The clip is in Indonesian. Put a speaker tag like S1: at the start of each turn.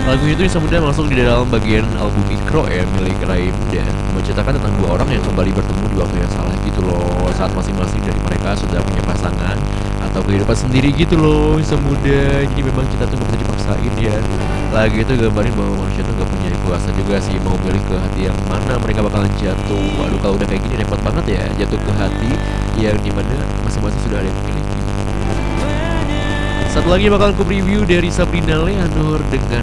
S1: Lagu itu Insan Muda masuk di dalam bagian album Mikro ya milik Rai Muda, menceritakan tentang dua orang yang kembali bertemu di waktu yang salah gitu loh, saat masing-masing dari mereka sudah punya pasangan atau kehidupan sendiri gitu loh. Insan Muda, jadi memang kita tuh gak bisa dipaksain ya. Lagu itu gambarin bahwa manusia tuh gak punya kuasa juga sih mau milih ke hati yang mana mereka bakalan jatuh. Aduh, kalau udah kayak gini repot banget ya, jatuh ke hati yang dimana masing-masing sudah ada yang memiliki. Satu lagi bakal aku review dari Sabrina Leanor dengan